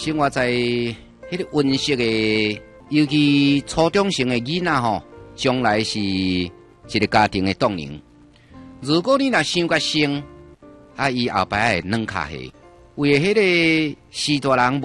生活在迄个温室的，尤其初中生的囡仔吼，将来是一个家庭的动能。如果你若想甲生，伊后摆会软脚下，为迄个士大人